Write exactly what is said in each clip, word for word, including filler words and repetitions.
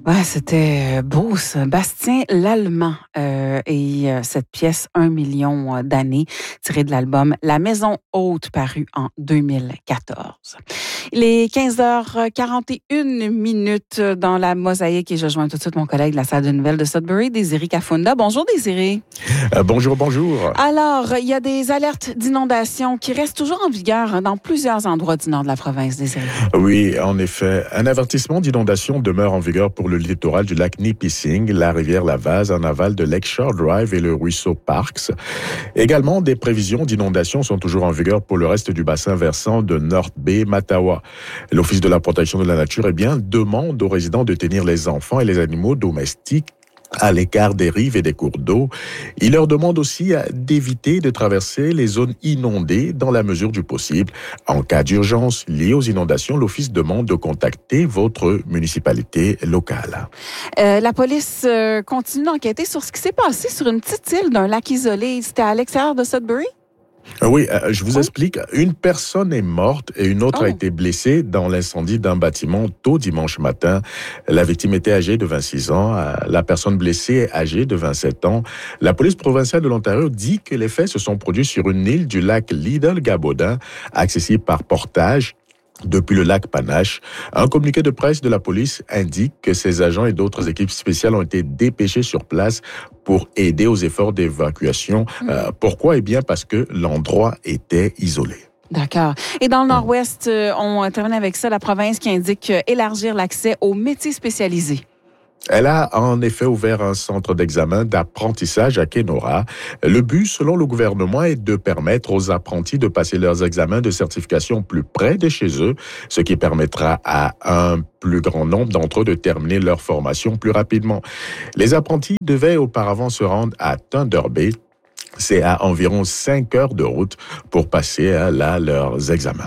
Ouais, c'était beau, ça. Bastien Lallemand euh, et euh, cette pièce Un million d'années, tirée de l'album La Maison Haute, paru en deux mille quatorze. Il est quinze heures quarante et une minutes dans la mosaïque et je joins tout de suite mon collègue de la salle de nouvelles de Sudbury, Désiré Kafunda. Bonjour, Désiré. Euh, bonjour, bonjour. Alors, il y a des alertes d'inondation qui restent toujours en vigueur hein, dans plusieurs endroits du nord de la province, Désiré. Oui, en effet. Un avertissement d'inondation demeure en vigueur pour le littoral du lac Nipissing, la rivière Lavaz en aval de Lakeshore Drive et le ruisseau Parks. Également, des prévisions d'inondation sont toujours en vigueur pour le reste du bassin versant de North Bay, Mattawa. L'Office de la protection de la nature, eh bien, demande aux résidents de tenir les enfants et les animaux domestiques à l'écart des rives et des cours d'eau. Il leur demande aussi d'éviter de traverser les zones inondées dans la mesure du possible. En cas d'urgence liée aux inondations, l'Office demande de contacter votre municipalité locale. Euh, la police euh, continue d'enquêter sur ce qui s'est passé sur une petite île d'un lac isolé. C'était à l'extérieur de Sudbury? Oui, euh, je vous oh. explique. Une personne est morte et une autre oh. a été blessée dans l'incendie d'un bâtiment tôt dimanche matin. La victime était âgée de vingt-six ans. La personne blessée est âgée de vingt-sept ans. La police provinciale de l'Ontario dit que les faits se sont produits sur une île du lac Little-Gabaudin, accessible par portage depuis le lac Panache. Un communiqué de presse de la police indique que ces agents et d'autres équipes spéciales ont été dépêchés sur place pour aider aux efforts d'évacuation. Mmh. Euh, pourquoi? Eh bien, parce que l'endroit était isolé. D'accord. Et dans le nord-ouest, euh, on termine avec ça, la province qui indique euh, élargir l'accès aux métiers spécialisés. Elle a en effet ouvert un centre d'examen d'apprentissage à Kenora. Le but, selon le gouvernement, est de permettre aux apprentis de passer leurs examens de certification plus près de chez eux, ce qui permettra à un plus grand nombre d'entre eux de terminer leur formation plus rapidement. Les apprentis devaient auparavant se rendre à Thunder Bay. C'est à environ cinq heures de route pour passer à là leurs examens.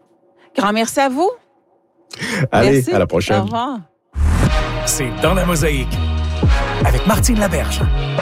Grand merci à vous. Allez, merci. À la prochaine. Au revoir. C'est Dans la mosaïque avec Martine Laberge.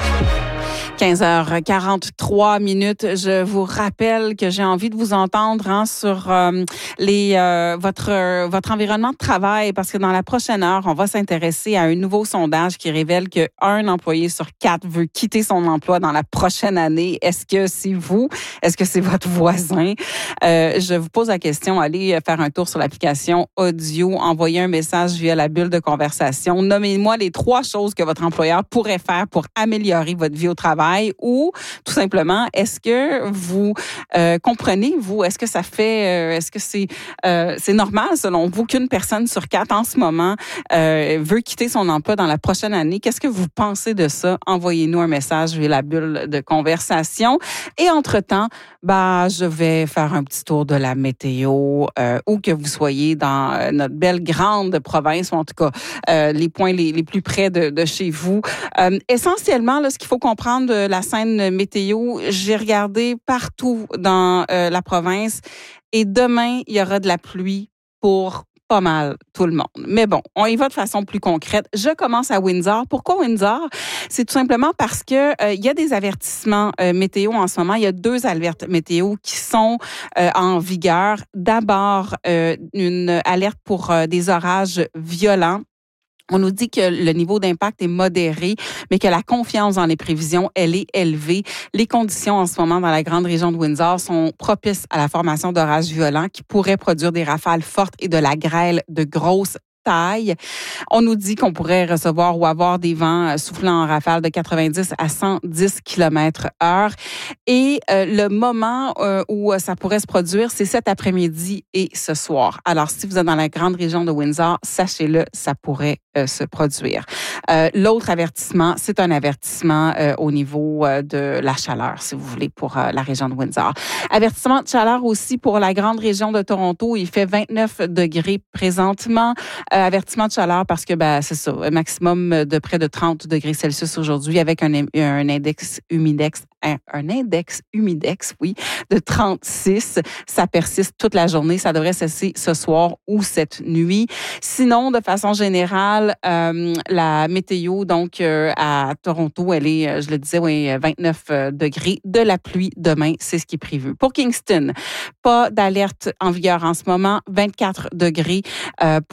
quinze heures quarante-trois minutes. Je vous rappelle que j'ai envie de vous entendre hein, sur euh, les, euh, votre, euh, votre environnement de travail parce que dans la prochaine heure, on va s'intéresser à un nouveau sondage qui révèle qu'un employé sur quatre veut quitter son emploi dans la prochaine année. Est-ce que c'est vous? Est-ce que c'est votre voisin? Euh, je vous pose la question. Allez faire un tour sur l'application audio. Envoyez un message via la bulle de conversation. Nommez-moi les trois choses que votre employeur pourrait faire pour améliorer votre vie au travail. Ou tout simplement, est-ce que vous euh, comprenez, vous, est-ce que ça fait, euh, est-ce que c'est euh, c'est normal selon vous qu'une personne sur quatre en ce moment euh, veut quitter son emploi dans la prochaine année? Qu'est-ce que vous pensez de ça? Envoyez-nous un message via la bulle de conversation. Et entre-temps, bah, je vais faire un petit tour de la météo, euh, où que vous soyez dans notre belle grande province, ou en tout cas euh, les points les, les plus près de, de chez vous. Euh, essentiellement, là, ce qu'il faut comprendre de la scène météo, j'ai regardé partout dans euh, la province et demain, il y aura de la pluie pour pas mal tout le monde. Mais bon, on y va de façon plus concrète. Je commence à Windsor. Pourquoi Windsor? C'est tout simplement parce que euh, il y a des avertissements euh, météo en ce moment. Il y a deux alertes météo qui sont euh, en vigueur. D'abord, euh, une alerte pour euh, des orages violents. On nous dit que le niveau d'impact est modéré, mais que la confiance dans les prévisions, elle est élevée. Les conditions en ce moment dans la grande région de Windsor sont propices à la formation d'orages violents qui pourraient produire des rafales fortes et de la grêle de grosse taille. On nous dit qu'on pourrait recevoir ou avoir des vents soufflant en rafale de quatre-vingt-dix à cent dix kilomètres heure. Et euh, le moment euh, où ça pourrait se produire, c'est cet après-midi et ce soir. Alors, si vous êtes dans la grande région de Windsor, sachez-le, ça pourrait euh, se produire. Euh, l'autre avertissement, c'est un avertissement euh, au niveau euh, de la chaleur, si vous voulez, pour euh, la région de Windsor. Avertissement de chaleur aussi pour la grande région de Toronto. Il fait vingt-neuf degrés présentement. Euh, avertissement de chaleur parce que ben c'est ça, un maximum de près de trente degrés Celsius aujourd'hui avec un, un index humidex, un, un index humidex, oui, de trente-six. Ça persiste toute la journée. Ça devrait cesser ce soir ou cette nuit. Sinon, de façon générale, euh, la météo, donc euh, à Toronto, elle est, je le disais, oui, vingt-neuf degrés. De la pluie demain, c'est ce qui est prévu. Pour Kingston, pas d'alerte en vigueur en ce moment. vingt-quatre degrés euh, pour euh,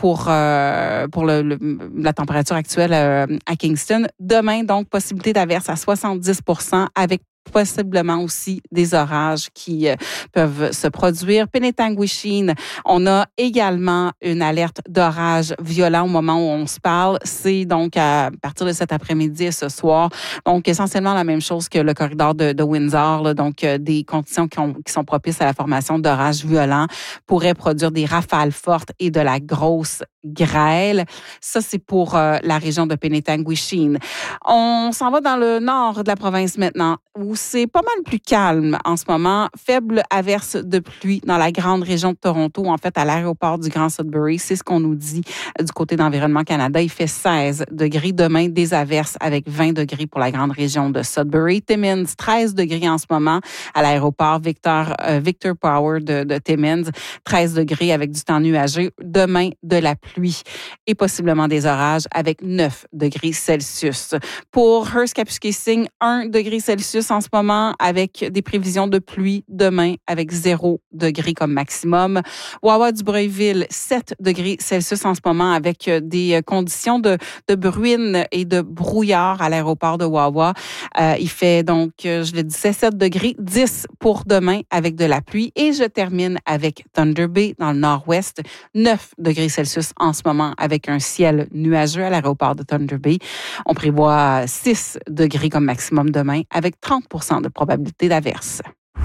euh, pour le, le, la température actuelle euh, à Kingston. Demain, donc, possibilité d'averse à soixante-dix pour cent avec possiblement aussi des orages qui euh, peuvent se produire. Penetanguishene, on a également une alerte d'orage violent au moment où on se parle. C'est donc à partir de cet après-midi et ce soir. Donc, essentiellement la même chose que le corridor de, de Windsor. Là. Donc, euh, des conditions qui, ont, qui sont propices à la formation d'orages violents pourraient produire des rafales fortes et de la grosse grêle. Ça, c'est pour euh, la région de Penetanguishene. On s'en va dans le nord de la province maintenant, où c'est pas mal plus calme en ce moment. Faible averse de pluie dans la grande région de Toronto, en fait, à l'aéroport du Grand Sudbury. C'est ce qu'on nous dit du côté d'Environnement Canada. Il fait seize degrés. Demain, des averses avec vingt degrés pour la grande région de Sudbury. Timmins, treize degrés en ce moment à l'aéroport Victor, euh, Victor Power de, de Timmins. treize degrés avec du temps nuageux. Demain, de la pluie et possiblement des orages avec neuf degrés Celsius. Pour Hearst-Kapuskasing, un degré Celsius en ce moment avec des prévisions de pluie demain avec zéro degré comme maximum. Wawa-du-Breuilville, sept degrés Celsius en ce moment avec des conditions de, de bruine et de brouillard à l'aéroport de Wawa. Euh, il fait donc, je le disais, sept degrés, dix pour demain avec de la pluie. Et je termine avec Thunder Bay dans le nord-ouest, neuf degrés Celsius en ce moment avec un ciel nuageux à l'aéroport de Thunder Bay. On prévoit six degrés comme maximum demain avec trente pour cent de probabilité d'averse.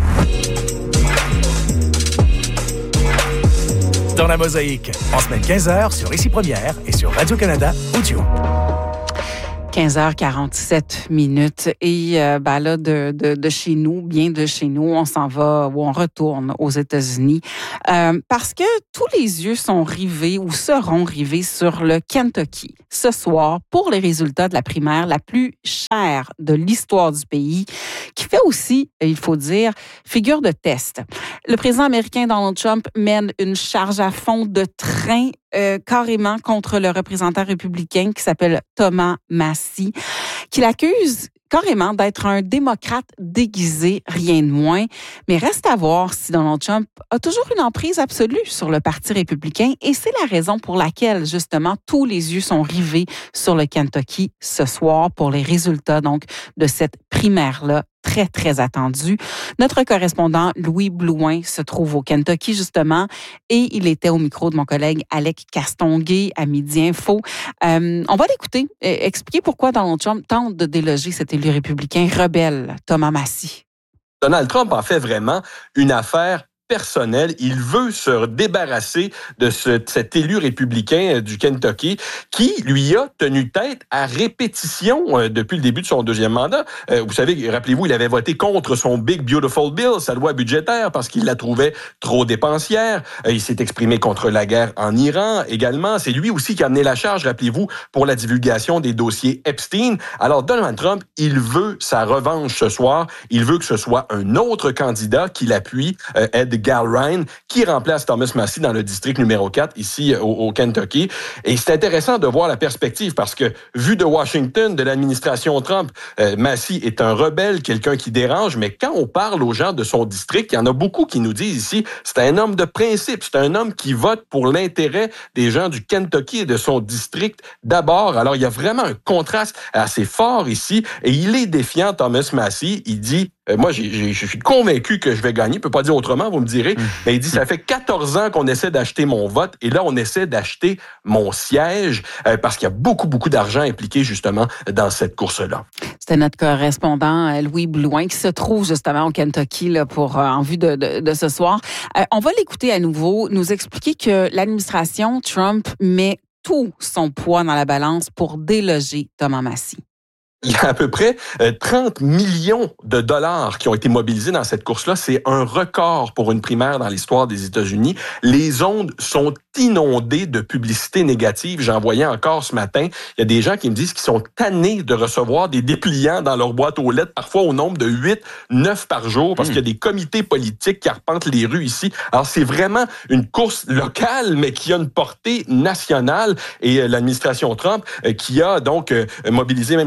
Dans la Mosaïque, en semaine quinze heures sur Ici Première et sur Radio-Canada Audio. quinze heures quarante-sept minutes et euh, ben là de, de, de chez nous, bien de chez nous, on s'en va ou on retourne aux États-Unis euh, parce que tous les yeux sont rivés ou seront rivés sur le Kentucky ce soir pour les résultats de la primaire la plus chère de l'histoire du pays, qui fait aussi, il faut dire, figure de test. Le président américain Donald Trump mène une charge à fond de train euh, carrément contre le représentant républicain qui s'appelle Thomas Massie, qui l'accuse carrément d'être un démocrate déguisé, rien de moins. Mais reste à voir si Donald Trump a toujours une emprise absolue sur le Parti républicain et c'est la raison pour laquelle, justement, tous les yeux sont rivés sur le Kentucky ce soir pour les résultats donc de cette primaire-là très, très attendue. Notre correspondant Louis Blouin se trouve au Kentucky, justement, et il était au micro de mon collègue Alec Castonguay à Midi Info. Euh, on va l'écouter, euh, expliquer pourquoi Donald Trump tente de déloger cet élu républicain rebelle, Thomas Massie. Donald Trump en fait vraiment une affaire personnel. Il veut se débarrasser de ce, cet élu républicain du Kentucky qui lui a tenu tête à répétition euh, depuis le début de son deuxième mandat. Euh, vous savez, rappelez-vous, il avait voté contre son Big Beautiful Bill, sa loi budgétaire, parce qu'il la trouvait trop dépensière. Euh, il s'est exprimé contre la guerre en Iran également. C'est lui aussi qui a amené la charge, rappelez-vous, pour la divulgation des dossiers Epstein. Alors, Donald Trump, il veut sa revanche ce soir. Il veut que ce soit un autre candidat qui l'appuie, euh, Ed Gallrein, qui remplace Thomas Massie dans le district numéro quatre, ici au, au Kentucky. Et c'est intéressant de voir la perspective parce que, vu de Washington, de l'administration Trump, euh, Massie est un rebelle, quelqu'un qui dérange, mais quand on parle aux gens de son district, il y en a beaucoup qui nous disent ici, c'est un homme de principe, c'est un homme qui vote pour l'intérêt des gens du Kentucky et de son district d'abord. Alors, il y a vraiment un contraste assez fort ici et il est défiant, Thomas Massie. Il dit, Euh, moi, j'ai, j'ai, je suis convaincu que je vais gagner. Je peux pas dire autrement, vous me direz. Mais il dit, ça fait quatorze ans qu'on essaie d'acheter mon vote et là, on essaie d'acheter mon siège euh, parce qu'il y a beaucoup, beaucoup d'argent impliqué justement dans cette course-là. C'était notre correspondant Louis Blouin qui se trouve justement au Kentucky là, pour, euh, en vue de, de, de ce soir. Euh, on va l'écouter à nouveau, nous expliquer que l'administration Trump met tout son poids dans la balance pour déloger Thomas Massie. Il y a à peu près trente millions de dollars qui ont été mobilisés dans cette course-là. C'est un record pour une primaire dans l'histoire des États-Unis. Les ondes sont inondées de publicité négative. J'en voyais encore ce matin. Il y a des gens qui me disent qu'ils sont tannés de recevoir des dépliants dans leur boîte aux lettres, parfois au nombre de huit, neuf par jour, parce mmh. qu'il y a des comités politiques qui arpentent les rues ici. Alors, c'est vraiment une course locale, mais qui a une portée nationale. Et l'administration Trump, qui a donc mobilisé même le secrétaire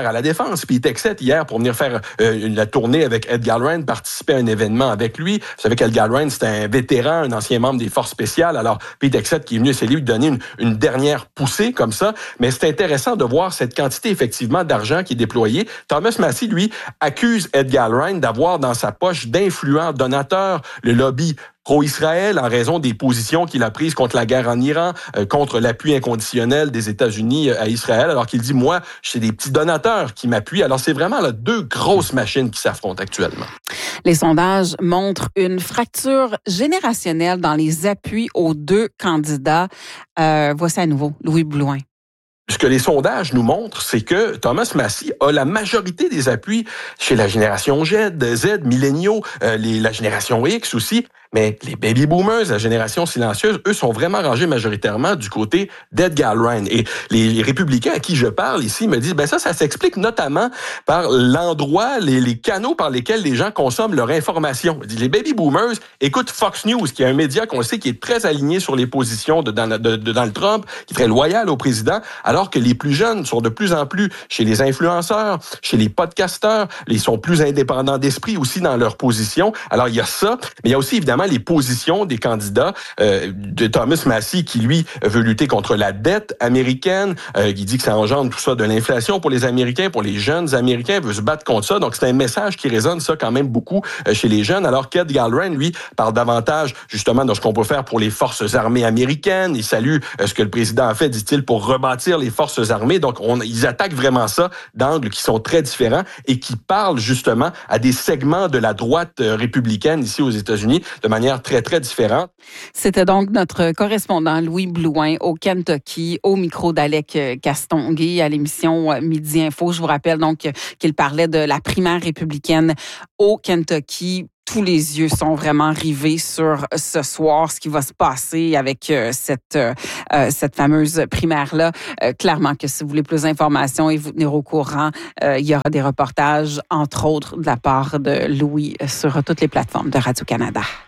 à la défense. Pete Hegseth, hier, pour venir faire euh, la tournée avec Ed Gallagher, participer à un événement avec lui. Vous savez qu'Ed Gallagher, c'est un vétéran, un ancien membre des forces spéciales. Alors, Pete Hegseth qui est venu, c'est lui donner une, une dernière poussée comme ça. Mais c'est intéressant de voir cette quantité, effectivement, d'argent qui est déployée. Thomas Massie, lui, accuse Ed Gallagher d'avoir dans sa poche d'influents donateurs le lobby pro-Israël en raison des positions qu'il a prises contre la guerre en Iran, euh, contre l'appui inconditionnel des États-Unis à Israël, alors qu'il dit, moi, c'est des petits donateurs qui m'appuient. Alors, c'est vraiment là, deux grosses machines qui s'affrontent actuellement. Les sondages montrent une fracture générationnelle dans les appuis aux deux candidats. Euh, voici à nouveau Louis Blouin. Ce que les sondages nous montrent, c'est que Thomas Massie a la majorité des appuis chez la génération Z, Z, milléniaux, euh, les, la génération X aussi. Mais les baby boomers, la génération silencieuse, eux sont vraiment rangés majoritairement du côté d'Ed Gallagher. Et les, les républicains à qui je parle ici me disent, ben ça, ça s'explique notamment par l'endroit, les, les canaux par lesquels les gens consomment leur information. Les baby boomers écoutent Fox News, qui est un média qu'on sait qui est très aligné sur les positions de, de, de, de Donald Trump, qui est très loyal au président, alors que les plus jeunes sont de plus en plus chez les influenceurs, chez les podcasteurs, ils sont plus indépendants d'esprit aussi dans leur position. Alors, il y a ça, mais il y a aussi évidemment les positions des candidats euh, de Thomas Massie qui, lui, veut lutter contre la dette américaine, euh, qui dit que ça engendre tout ça de l'inflation pour les Américains, pour les jeunes Américains, veut se battre contre ça. Donc, c'est un message qui résonne, ça, quand même beaucoup euh, chez les jeunes, alors qu'Ed Gallagher, lui, parle davantage, justement, de ce qu'on peut faire pour les forces armées américaines. Il salue euh, ce que le président a fait, dit-il, pour rebâtir les forces armées. Donc, on, ils attaquent vraiment ça d'angles qui sont très différents et qui parlent, justement, à des segments de la droite euh, républicaine ici aux États-Unis, de manière très, très différente. C'était donc notre correspondant Louis Blouin au Kentucky, au micro d'Alec Castonguay à l'émission Midi Info. Je vous rappelle donc qu'il parlait de la primaire républicaine au Kentucky. Tous les yeux sont vraiment rivés sur ce soir, ce qui va se passer avec euh, cette euh, cette fameuse primaire-là. Euh, clairement que si vous voulez plus d'informations et vous tenir au courant, euh, il y aura des reportages, entre autres, de la part de Louis sur toutes les plateformes de Radio-Canada.